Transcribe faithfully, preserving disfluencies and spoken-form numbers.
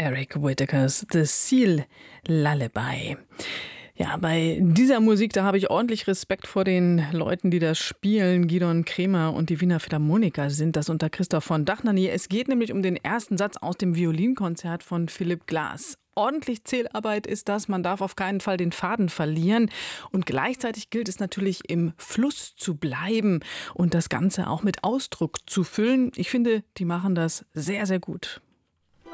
Eric Whittakers The Seal Lullaby. Ja, bei dieser Musik, da habe ich ordentlich Respekt vor den Leuten, die das spielen. Gidon Kremer und die Wiener Philharmoniker sind das unter Christoph von Dachnerney. Es geht nämlich um den ersten Satz aus dem Violinkonzert von Philipp Glass. Ordentlich Zählarbeit ist das, man darf auf keinen Fall den Faden verlieren. Und gleichzeitig gilt es natürlich, im Fluss zu bleiben und das Ganze auch mit Ausdruck zu füllen. Ich finde, die machen das sehr, sehr gut.